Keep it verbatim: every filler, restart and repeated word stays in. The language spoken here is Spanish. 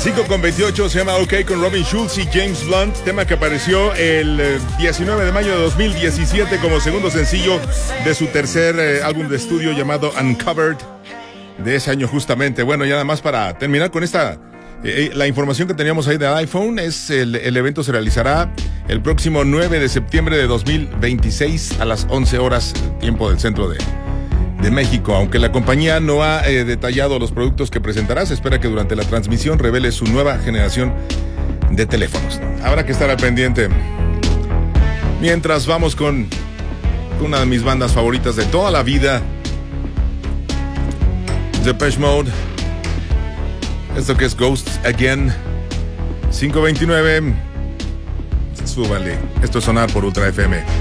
cinco con veintiocho se llama OK con Robin Schulz y James Blunt, tema que apareció el diecinueve de mayo de dos mil diecisiete como segundo sencillo de su tercer eh, álbum de estudio llamado Uncovered, de ese año justamente. Bueno, y nada más para terminar con esta, eh, la información que teníamos ahí del iPhone, es el, el evento se realizará el próximo nueve de septiembre de dos mil veintiséis a las once horas, tiempo del centro de de México. Aunque la compañía no ha eh, detallado los productos que presentará, se espera que durante la transmisión revele su nueva generación de teléfonos. Habrá que estar al pendiente. Mientras vamos con, con una de mis bandas favoritas de toda la vida, Depeche Mode. Esto que es Ghosts Again. cinco veintinueve. Súbale. Esto es Sonar por Ultra F M.